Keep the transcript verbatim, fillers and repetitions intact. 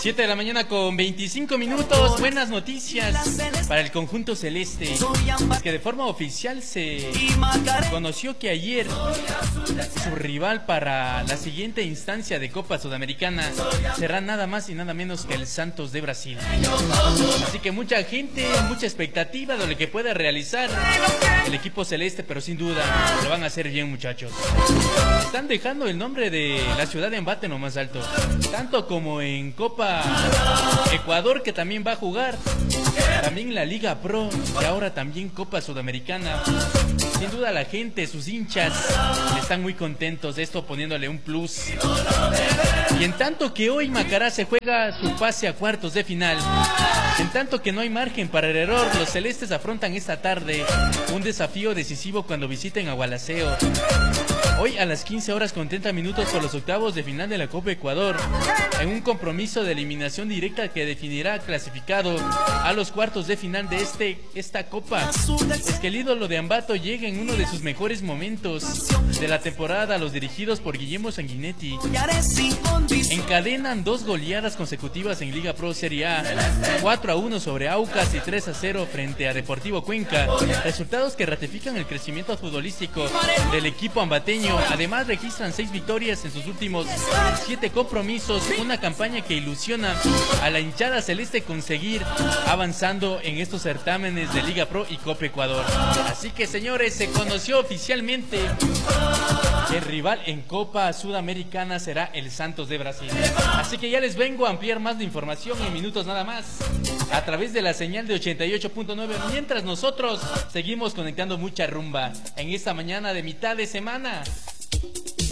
siete de la mañana con veinticinco minutos. Buenas noticias para el conjunto celeste. Es que de forma oficial se conoció que ayer su rival para la siguiente instancia de Copa Sudamericana será nada más y nada menos que el Santos de Brasil. Así que mucha gente, mucha expectativa de lo que pueda realizar el equipo celeste, pero sin duda lo van a hacer bien, muchachos. Están dejando el nombre de la ciudad de Ambato en lo más alto, tanto como en Copa Ecuador, que también va a jugar, también la Liga Pro y ahora también Copa Sudamericana. Sin duda la gente, sus hinchas, están muy contentos de esto, poniéndole un plus. Y en tanto que hoy Macará se juega su pase a cuartos de final, en tanto que no hay margen para el error, los celestes afrontan esta tarde un desafío decisivo cuando visiten a Gualaceo. Hoy a las quince horas con treinta minutos por los octavos de final de la Copa Ecuador, en un compromiso de eliminación directa que definirá clasificado a los cuartos de final de este esta Copa. Es que el ídolo de Ambato llega en uno de sus mejores momentos de la temporada. Los dirigidos por Guillermo Sanguinetti encadenan dos goleadas consecutivas en Liga Pro Serie A, cuatro a uno sobre Aucas y tres a cero frente a Deportivo Cuenca, resultados que ratifican el crecimiento futbolístico del equipo ambateño. Además registran seis victorias en sus últimos siete compromisos, una campaña que ilusiona a la hinchada celeste con seguir avanzando en estos certámenes de Liga Pro y Copa Ecuador. Así que, señores, se conoció oficialmente que el rival en Copa Sudamericana será el Santos de Brasil. Así que ya les vengo a ampliar más de información en minutos nada más a través de la señal de ochenta y ocho punto nueve, mientras nosotros seguimos conectando mucha rumba en esta mañana de mitad de semana.